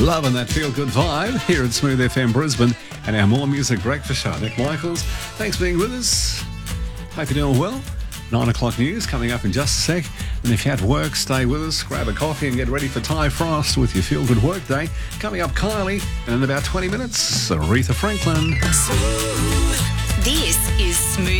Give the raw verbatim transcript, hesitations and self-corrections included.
Loving that feel-good vibe here at Smooth F M Brisbane and our More Music Breakfast Show. Nick Michaels, thanks for being with us. Hope you're doing well. Nine o'clock news coming up in just a sec. And if you're at work, stay with us, grab a coffee and get ready for Ty Frost with your feel-good work day. Coming up, Kylie, and in about twenty minutes, Aretha Franklin. This is Smooth